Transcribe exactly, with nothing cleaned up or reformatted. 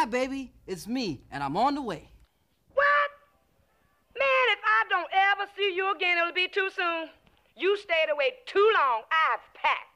Hi, baby. It's me, and I'm on the way. What? Man, if I don't ever see you again, it'll be too soon. You stayed away too long. I've packed.